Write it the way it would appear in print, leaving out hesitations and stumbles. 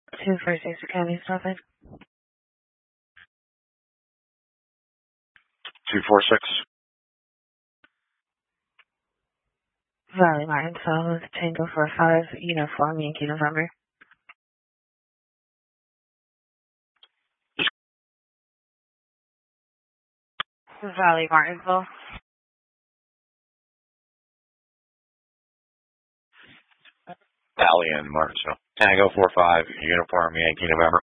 246 Academy, something. 246. Valley Martin, Solomon, Tango 45, Uniform, Yankee, November. Valley Martinsville. Valley and Martinsville. Tango 45, Uniform, Yankee, November.